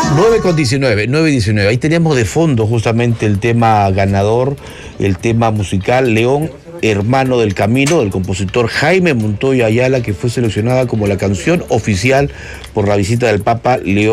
9:19. Ahí teníamos de fondo justamente el tema ganador, el tema musical León, hermano del camino, del compositor Jaime Montoya Ayala, que fue seleccionada como la canción oficial por la visita del Papa León.